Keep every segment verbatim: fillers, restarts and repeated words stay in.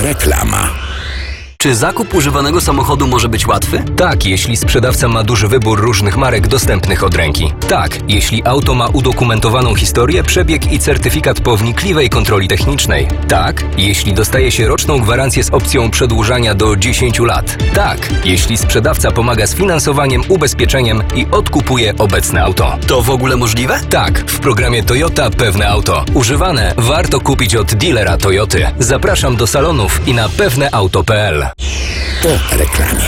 Reklama. Czy zakup używanego samochodu może być łatwy? Tak, jeśli sprzedawca ma duży wybór różnych marek dostępnych od ręki. Tak, jeśli auto ma udokumentowaną historię, przebieg i certyfikat po wnikliwej kontroli technicznej. Tak, jeśli dostaje się roczną gwarancję z opcją przedłużania do dziesięciu lat. Tak, jeśli sprzedawca pomaga z finansowaniem, ubezpieczeniem i odkupuje obecne auto. To w ogóle możliwe? Tak, w programie Toyota Pewne Auto. Używane warto kupić od dealera Toyoty. Zapraszam do salonów i na pewneauto kropka pe el. Po reklamie.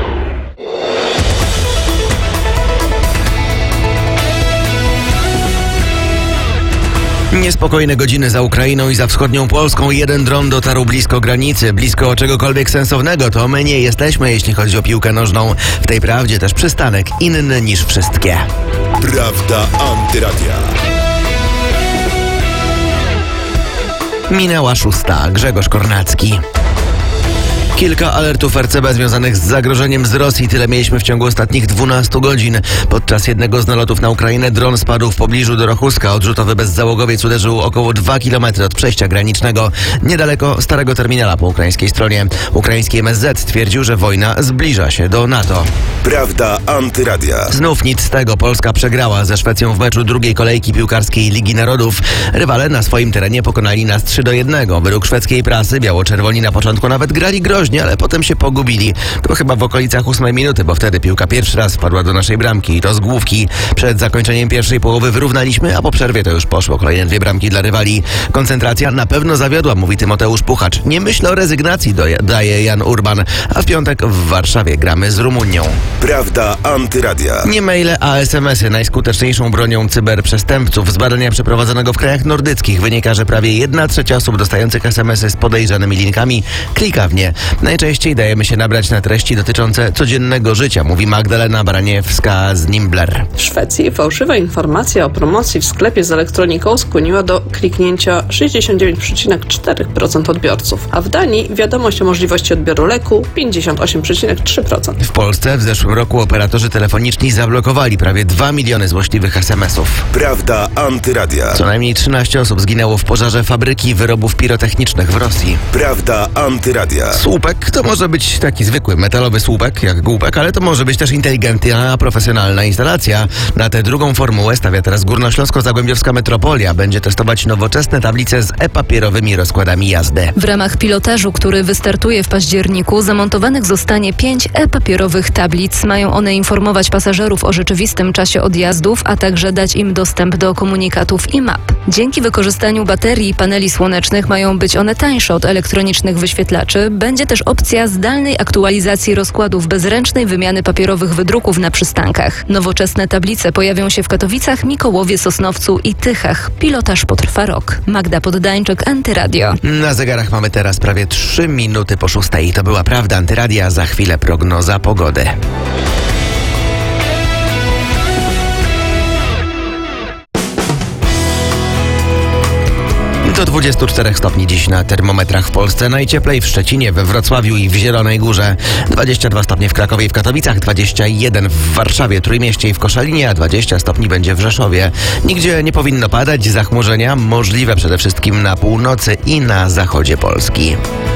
Niespokojne godziny za Ukrainą i za wschodnią Polską. Jeden dron dotarł blisko granicy, blisko czegokolwiek sensownego. To my nie jesteśmy, jeśli chodzi o piłkę nożną. W tej prawdzie też przystanek inny niż wszystkie. Prawda Antyradia. Minęła szósta. Grzegorz Kornacki. Kilka alertów er ce be związanych z zagrożeniem z Rosji. Tyle mieliśmy w ciągu ostatnich dwunastu godzin. Podczas jednego z nalotów na Ukrainę dron spadł w pobliżu Dorochuska. Odrzutowy bezzałogowiec uderzył około dwa kilometry od przejścia granicznego, niedaleko starego terminala po ukraińskiej stronie. Ukraiński em es zet stwierdził, że wojna zbliża się do NATO. Prawda Antyradia. Znów nic z tego. Polska przegrała ze Szwecją w meczu drugiej kolejki piłkarskiej Ligi Narodów. Rywale na swoim terenie pokonali nas trzy do jednego. Według szwedzkiej prasy biało-czerwoni na początku nawet grali groźnie, ale potem się pogubili. To chyba w okolicach ósmej minuty, bo wtedy piłka pierwszy raz wpadła do naszej bramki i to z główki. Przed zakończeniem pierwszej połowy wyrównaliśmy, a po przerwie to już poszło. Kolejne dwie bramki dla rywali. Koncentracja na pewno zawiodła, mówi Tymoteusz Puchacz. Nie myślę o rezygnacji, daje Jan Urban. A w piątek w Warszawie gramy z Rumunią. Prawda Antyradia. Nie maile, a es em esy najskuteczniejszą bronią cyberprzestępców. Z badania przeprowadzonego w krajach nordyckich wynika, że prawie jedna trzecia osób dostających es em esy z podejrzanymi linkami klika w nie. Najczęściej dajemy się nabrać na treści dotyczące codziennego życia, mówi Magdalena Baraniewska z Nimbler. W Szwecji fałszywa informacja o promocji w sklepie z elektroniką skłoniła do kliknięcia sześćdziesiąt dziewięć przecinek cztery procent odbiorców, a w Danii wiadomość o możliwości odbioru leku pięćdziesiąt osiem przecinek trzy procent. W Polsce w zeszłym roku operatorzy telefoniczni zablokowali prawie dwa miliony złośliwych es em esów. Prawda Antyradia. Co najmniej trzynaście osób zginęło w pożarze fabryki wyrobów pirotechnicznych w Rosji. Prawda Antyradia. Słupek to może być taki zwykły metalowy słupek, jak głupek, ale to może być też inteligentna, profesjonalna instalacja. Na tę drugą formułę stawia teraz Górnośląsko-Zagłębiowska Metropolia. Będzie testować nowoczesne tablice z e-papierowymi rozkładami jazdy. W ramach pilotażu, który wystartuje w październiku, zamontowanych zostanie pięć e-papierowych tablic. Mają one informować pasażerów o rzeczywistym czasie odjazdów, a także dać im dostęp do komunikatów i map. Dzięki wykorzystaniu baterii i paneli słonecznych mają być one tańsze od elektronicznych wyświetlaczy. Będzie też opcja zdalnej aktualizacji rozkładów bez ręcznej wymiany papierowych wydruków na przystankach. Nowoczesne tablice pojawią się w Katowicach, Mikołowie, Sosnowcu i Tychach. Pilotaż potrwa rok. Magda Poddańczyk, Antyradio. Na zegarach mamy teraz prawie trzy minuty po szóstej. To była Prawda Antyradia. Za chwilę prognoza pogody. Do dwudziestu czterech stopni dziś na termometrach w Polsce. Najcieplej w Szczecinie, we Wrocławiu i w Zielonej Górze. dwadzieścia dwa stopnie w Krakowie i w Katowicach, dwadzieścia jeden w Warszawie, Trójmieście i w Koszalinie, a dwadzieścia stopni będzie w Rzeszowie. Nigdzie nie powinno padać, zachmurzenia możliwe przede wszystkim na północy i na zachodzie Polski.